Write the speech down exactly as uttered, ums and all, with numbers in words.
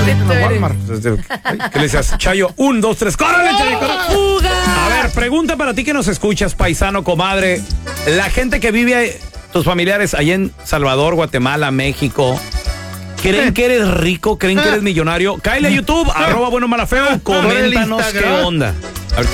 en los Walmart. ¿Qué le decías? Chayo, un, dos, tres, ¡córrele, Chayo! ¡Córrele! A ver, pregunta para ti que nos escuchas, paisano, comadre. La gente que vive, tus familiares allá en Salvador, Guatemala, México, ¿creen que eres rico? ¿Creen que eres millonario? Cáele a YouTube, arroba bueno malafeo, coméntanos qué onda.